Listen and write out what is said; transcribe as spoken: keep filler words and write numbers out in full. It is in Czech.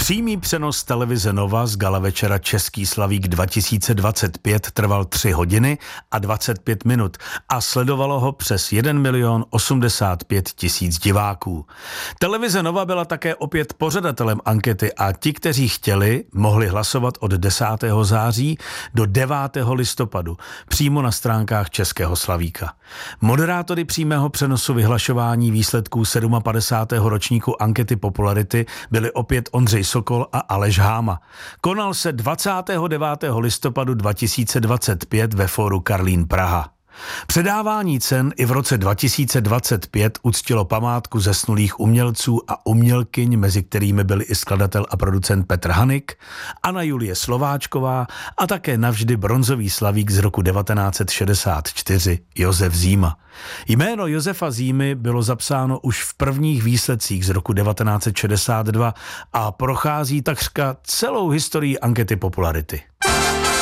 Přímý přenos televize Nova z gala večera Český Slavík dva tisíce dvacet pět trval tři hodiny a dvacet pět minut a sledovalo ho přes jeden milion osmdesát pět tisíc diváků. Televize Nova byla také opět pořadatelem ankety a ti, kteří chtěli, mohli hlasovat od desátého září do devátého listopadu přímo na stránkách Českého Slavíka. Moderátory přímého přenosu vyhlašování výsledků padesátého sedmého ročníku ankety popularity byli opět Ondřej Sokol a Aleš Háma. Konal se dvacátého devátého listopadu dva tisíce dvacet pět ve fóru Karlín Praha. Předávání cen i v roce dva tisíce dvacet pět uctilo památku zesnulých umělců a umělkyň, mezi kterými byli i skladatel a producent Petr Hanik, Anna Julie Slováčková a také navždy bronzový slavík z roku devatenáct set šedesát čtyři Josef Zíma. Jméno Josefa Zímy bylo zapsáno už v prvních výsledcích z roku devatenáct set šedesát dva a prochází takřka celou historii ankety popularity.